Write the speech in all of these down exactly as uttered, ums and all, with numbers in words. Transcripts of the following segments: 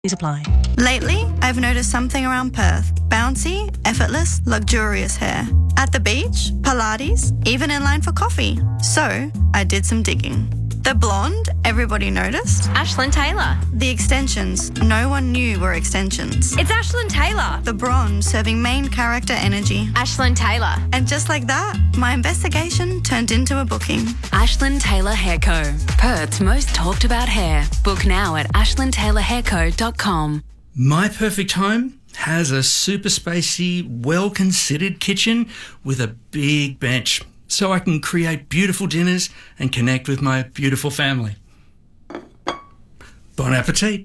Apply. Lately, I've noticed something around Perth. Bouncy, effortless, luxurious hair. At the beach, Pilates, even in line for coffee. So, I did some digging. The blonde, everybody noticed. Ashlyn Taylor. The extensions, no one knew were extensions. It's Ashlyn Taylor. The bronze, serving main character energy. Ashlyn Taylor. And just like that, my investigation turned into a booking. Ashlyn Taylor Hair Co. Perth's most talked about hair. Book now at ashlyn taylor hair co dot com. My perfect home has a super spacey, well-considered kitchen with a big bench, so I can create beautiful dinners and connect with my beautiful family. Bon appetit.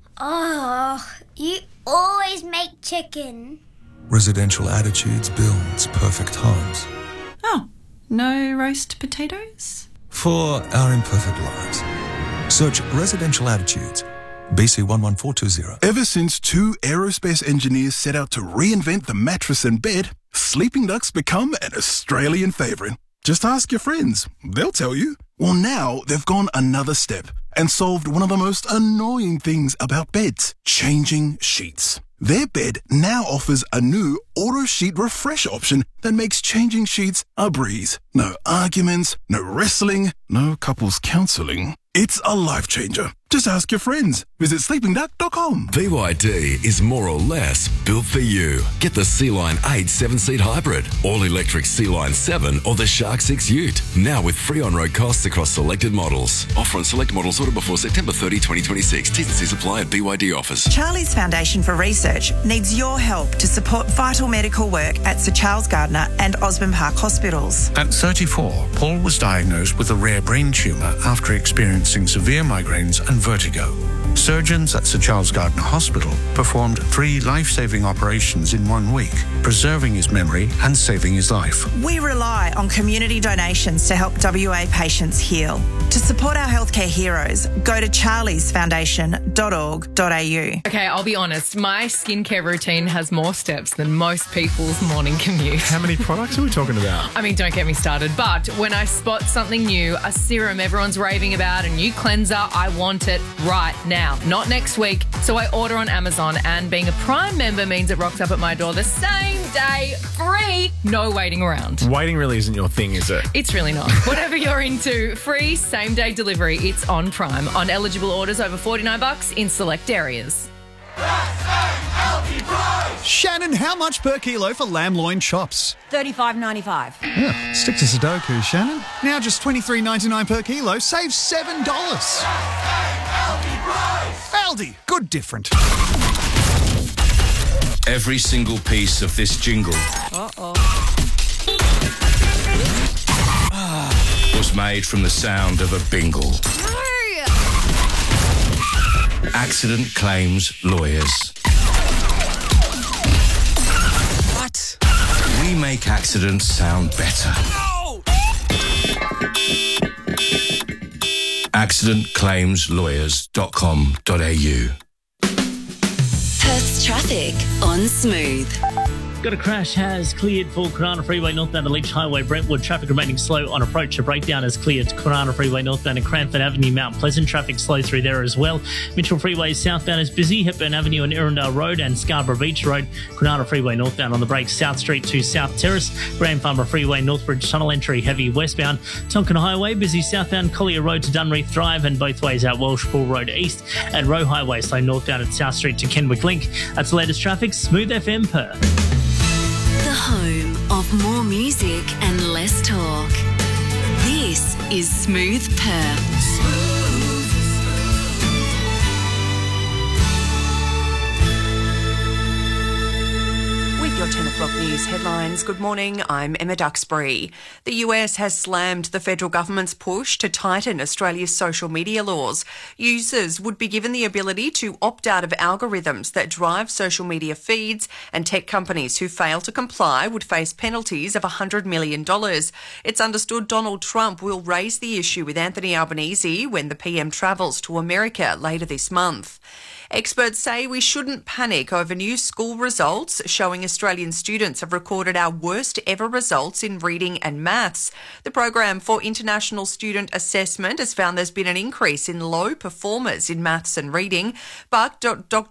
Oh, you always make chicken. Residential Attitudes builds perfect homes. Oh, no roast potatoes? For our imperfect lives. Search Residential Attitudes, B C one one four two zero. Ever since two aerospace engineers set out to reinvent the mattress and bed, Sleeping Duck's become an Australian favourite. Just ask your friends. They'll tell you. Well, now they've gone another step and solved one of the most annoying things about beds, changing sheets. Their bed now offers a new auto sheet refresh option that makes changing sheets a breeze. No arguments, no wrestling, no couples counselling. It's a life changer. Just ask your friends. Visit sleeping duck dot com. B Y D is more or less built for you. Get the Sea-Line eight seven-seat hybrid, all-electric Sea-Line seven or the Shark six Ute. Now with free on-road costs across selected models. Offer on select models ordered before September thirtieth, twenty twenty-six. T's and C's apply at B Y D offers. Charlie's Foundation for Research needs your help to support vital medical work at Sir Charles Gardner and Osborne Park Hospitals. At thirty-four, Paul was diagnosed with a rare brain tumour after experiencing severe migraines and vertigo. Surgeons at Sir Charles Gardner Hospital performed three life-saving operations in one week, preserving his memory and saving his life. We rely on community donations to help W A patients heal. To support our healthcare heroes, go to charlies foundation dot org dot a u. Okay, I'll be honest, my skincare routine has more steps than most people's morning commute. How many products are we talking about? I mean, don't get me started, but when I spot something new, a serum everyone's raving about, a new cleanser, I want it right now, not next week. So I order on Amazon, and being a Prime member means it rocks up at my door the same day, free, no waiting around. Waiting really isn't your thing, is it? It's really not. Whatever you're into, free same-day delivery, it's on Prime. On eligible orders over forty-nine bucks in select areas. Shannon, how much per kilo for lamb loin chops? thirty-five ninety-five. Yeah, stick to Sudoku, Shannon. Now just twenty-three ninety-nine per kilo, save seven dollars. Aldi, good different. Every single piece of this jingle Uh-oh. was made from the sound of a bingle. Accident Claims Lawyers. What? We make accidents sound better. No! accident claims lawyers dot com dot a u. Perth's traffic on Smooth. Got a crash has cleared for Corona Freeway northbound to Leach Highway, Brentwood. Traffic remaining slow on approach. A breakdown has cleared to Corona Freeway northbound and Cranford Avenue, Mount Pleasant. Traffic slow through there as well. Mitchell Freeway southbound is busy. Hepburn Avenue and Irondale Road and Scarborough Beach Road. Corona Freeway northbound on the brakes. South Street to South Terrace. Graham Farmer Freeway, Northbridge Tunnel entry heavy westbound. Tonkin Highway busy southbound. Collier Road to Dunreath Drive and both ways out Welsh Pool Road east. And Roe Highway slow northbound at South Street to Kenwick Link. That's the latest traffic. Smooth F M Perth. The home of more music and less talk. This is Smooth Perth. With your ten o'clock news headlines, good morning, I'm Emma Duxbury. The U S has slammed the federal government's push to tighten Australia's social media laws. Users would be given the ability to opt out of algorithms that drive social media feeds, and tech companies who fail to comply would face penalties of one hundred million dollars. It's understood Donald Trump will raise the issue with Anthony Albanese when the P M travels to America later this month. Experts say we shouldn't panic over new school results showing Australian students students have recorded our worst ever results in reading and maths. The program for International Student Assessment has found there's been an increase in low performers in maths and reading, but Doctor